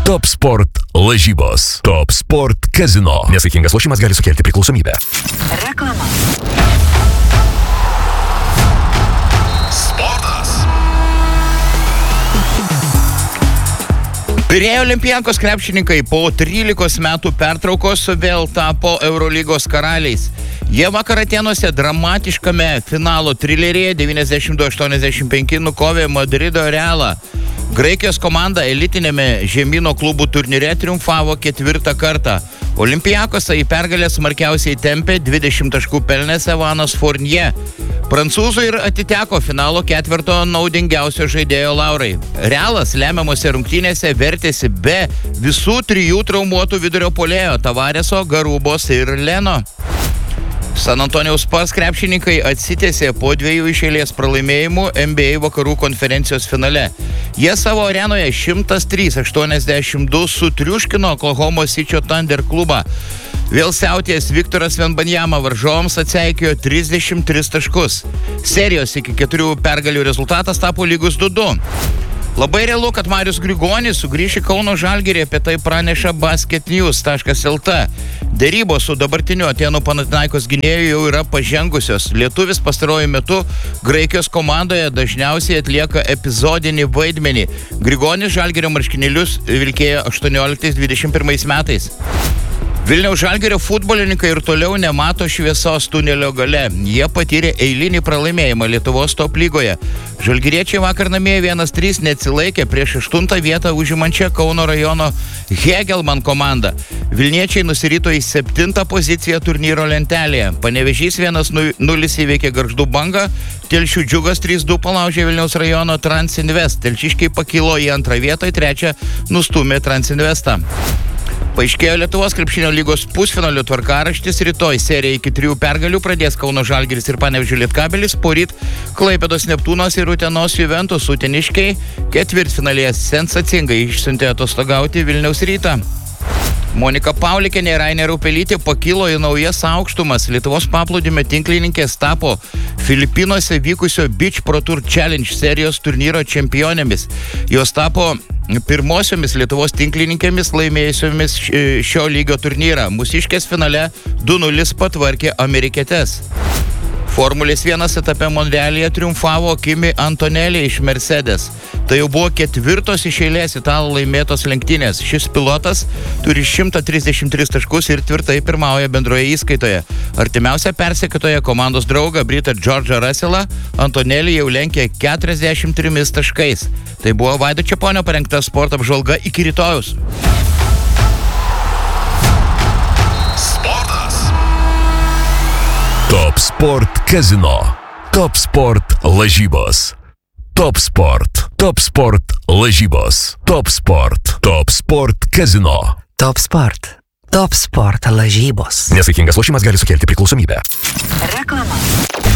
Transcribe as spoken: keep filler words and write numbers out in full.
Top Sport lažybos. Top Sport Casino. Nesaikingas lošimas gali sukelti priklausomybę. Reklama. Pirėjo Olimpiakos krepšininkai po trylikos metų pertraukos vėl tapo Eurolygos karaliais. Jie vakar Atėnuose dramatiškame finalo trileryje devyniasdešimt du aštuoniasdešimt penki nukovė Madrido Realą. Graikijos komanda elitinėme žemyno klubų turnyre triumfavo ketvirtą kartą. Olimpiakosą į pergalę smarkiausiai tempė dvidešimt taškų pelnęs Evanas Fournier. Prancūzui ir atiteko finalo ketvirto naudingiausio žaidėjo laurai. Realas lemiamose rungtynėse vertėsi be visų trijų traumuotų vidurio puolėjo Tavareso, Garubos ir Leno. San Antonijaus Spurs krepšininkai atsitiesė po dviejų iš eilės pralaimėjimų N B A vakarų konferencijos finale. Jie savo arenoje šimtas trys aštuoniasdešimt du sutriuškino Oklahomos City Thunder klubą. Vėl siautėjęs Viktoras Wembanyama varžovams atseikėjo trisdešimt tris taškus. Serijos iki keturių pergalių rezultatas tapo lygus du du. Labai realu, kad Marius Grigonis sugrįš į Kauno Žalgirį, apie tai praneša basketnews taškas el t. Derybos su dabartiniu Atėnų Panathinaikos gynėju jau yra pažengusios. Lietuvis pastaruoju metu Graikijos komandoje dažniausiai atlieka epizodinį vaidmenį. Grigonis Žalgirio marškinėlius vilkėjo aštuonioliktais dvidešimt pirmais metais. Vilniaus Žalgirio futbolininkai ir toliau nemato šviesos tunelio gale. Jie patyrė eilinį pralaimėjimą Lietuvos top lygoje. Žalgiriečiai vakar namie vienas trys neatsilaikė prieš aštuntą vietą užimančią Kauno rajono Hegelman komandą. Vilniečiai nusirito į septintą poziciją turnyro lentelėje. Panevėžys vienas nulis įveikė Gargždų Bangą, Telšių Džiugas trys du palaužė Vilniaus rajono Transinvest. Telšiškiai pakilo į antrą vietą, į trečią nustūmė Transinvestą. Paaiškėjo Lietuvos krepšinio lygos pusfinalio tvarkaraštis. Rytoj seriją iki trijų pergalių pradės Kauno Žalgiris ir Panevėžio Lietkabelis. Poryt Klaipėdos Neptūnas ir Utenos Juventus uteniškiai ketvirtfinalėje sensacingai išsiuntė atostogauti Vilniaus Rytą. Monika Paulikienė ir Ainė Rupelytė pakilo į naujas aukštumas. Lietuvos paplūdimio tinklininkės tapo Filipinuose vykusio Beach Pro Tour Challenge serijos turnyro čempionėmis. Jos tapo pirmosiomis Lietuvos tinklininkėmis laimėjusiomis šio lygio turnyrą. Mūsiškės finale du nulis patvarkė amerikietes. Formulės vienas etape Monrealyje triumfavo Kimi Antonelli iš Mercedes. Tai jau buvo ketvirtos iš eilės italų laimėtos lenktynės. Šis pilotas turi šimtą trisdešimt tris taškus ir tvirtai pirmauja bendroje įskaitoje. Artimiausia persekiotoja komandos draugą Britą George'ą Russellą Antonelli jau lenkė keturiasdešimt trimis taškais. Tai buvo Vaido Čeponio parengta sporto apžvalga. Iki rytojaus. Top Sport Casino. Top Sport lažybos. Top Sport. Top Sport lažybos. Top Sport. Top Sport Casino. Top Sport. Top Sport lažybos. Nesaikingas lošimas gali sukelti priklausomybę. Reklama.